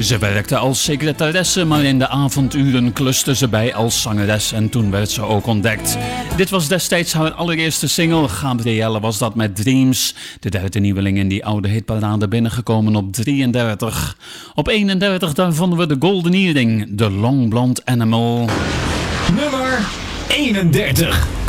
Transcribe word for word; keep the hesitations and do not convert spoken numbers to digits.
Ze werkte als secretaresse, maar in de avonduren kluste ze bij als zangeres en toen werd ze ook ontdekt. Dit was destijds haar allereerste single. Gabrielle was dat met Dreams. De derde nieuweling in die oude hitparade binnengekomen op drieëndertig. Op eenendertig daar vonden we de Golden Earring, The Long Blonde Animal. Nummer eenendertig.